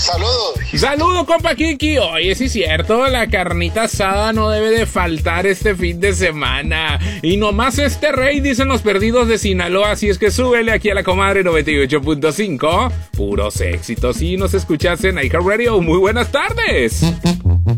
Saludos. Saludos, compa Kiki. Oye, sí es cierto, la carnita asada no debe de faltar este fin de semana. Y nomás este rey, dicen los perdidos de Sinaloa, así es que súbele aquí a la comadre 98.5. Puros éxitos. Y nos escuchas en iHeartRadio. Muy buenas tardes.